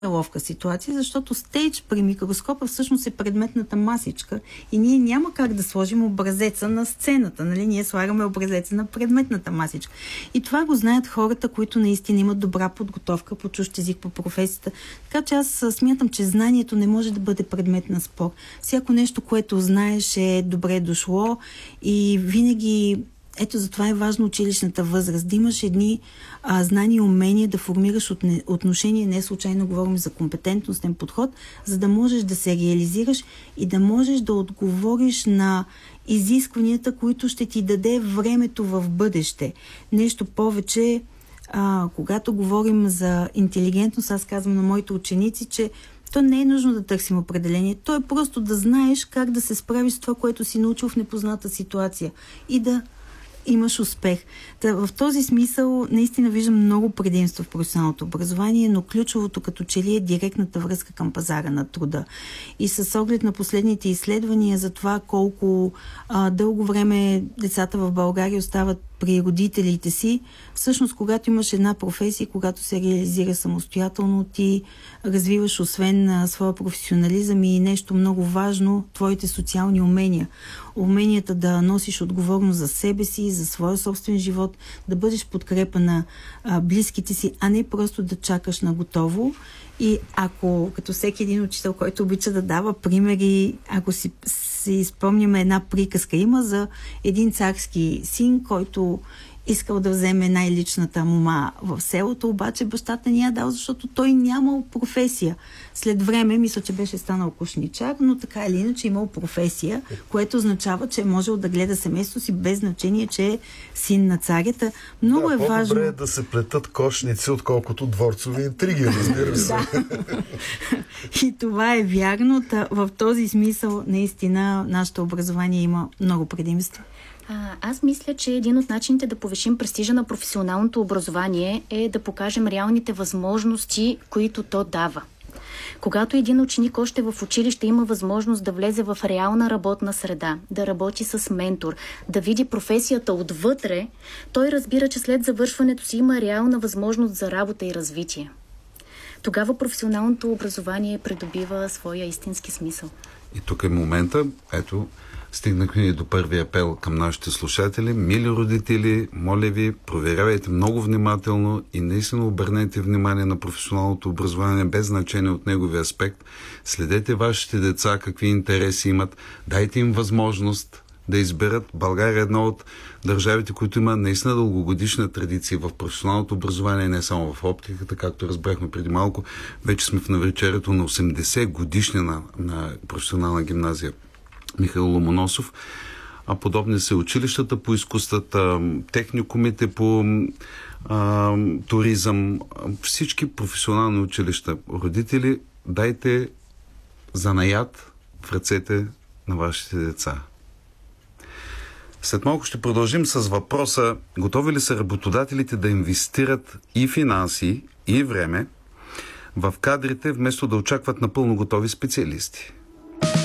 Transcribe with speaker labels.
Speaker 1: ловка ситуация, защото стейдж при микроскопа всъщност е предметната масичка и ние няма как да сложим образеца на сцената, нали? Ние слагаме образеца на предметната масичка. И това го знаят хората, които наистина имат добра подготовка по чужд език, по професията. Така че аз смятам, че знанието не може да бъде предмет на спор. Всяко нещо, което знаеш, е добре дошло и винаги. Ето затова е важно училищната възраст. Да имаш едни знания и умения, да формираш отношения, не случайно говорим за компетентностен подход, за да можеш да се реализираш и да можеш да отговориш на изискванията, които ще ти даде времето в бъдеще. Нещо повече, когато говорим за интелигентност, аз казвам на моите ученици, че то не е нужно да търсим определение. То е просто да знаеш как да се справиш с това, което си научил в непозната ситуация и да имаш успех. В този смисъл наистина виждам много предимства в професионалното образование, но ключовото като че ли е директната връзка към пазара на труда. И с оглед на последните изследвания за това колко дълго време децата в България остават при родителите си, всъщност когато имаш една професия, когато се реализира самостоятелно, ти развиваш освен своя професионализъм и нещо много важно, твоите социални умения. Уменията да носиш отговорност за себе си, за своя собствен живот, да бъдеш подкрепа на близките си, а не просто да чакаш на готово. И ако, като всеки един учител, който обича да дава примери, ако си спомняме една приказка, има за един царски син, който искал да вземе най-личната мома в селото, обаче бащата не я дал, защото той нямал професия. След време, мисля, че беше станал кошничар, но така или иначе имал професия, което означава, че е можел да гледа семейството си без значение, че е син на царята. Много е важно.
Speaker 2: По-добре е да се плетат кошници, отколкото дворцови интриги, разбира се.
Speaker 1: И това е вярно. В този смисъл, наистина, нашето образование има много предимства.
Speaker 3: Аз мисля, че един от начините да повишим престижа на професионалното образование е да покажем реалните възможности, които то дава. Когато един ученик още в училище има възможност да влезе в реална работна среда, да работи с ментор, да види професията отвътре, той разбира, че след завършването си има реална възможност за работа и развитие. Тогава професионалното образование придобива своя истински смисъл.
Speaker 4: И тук е момента, ето, стигнахме и до първия апел към нашите слушатели. Мили родители, моля ви, проверявайте много внимателно и наистина обърнете внимание на професионалното образование без значение от неговия аспект. Следете вашите деца, какви интереси имат, дайте им възможност да изберат. България е една от държавите, които има наистина дългогодишна традиция в професионалното образование, не само в оптиката, както разбрахме преди малко. Вече сме в навечерието на 80 годишнина на професионална гимназия Михаил Ломоносов, а подобни са училищата по изкуствата, техникумите по туризъм, всички професионални училища. Родители, дайте занаят в ръцете на вашите деца. След малко ще продължим с въпроса: готови ли са работодателите да инвестират и финанси, и време в кадрите, вместо да очакват напълно готови специалисти?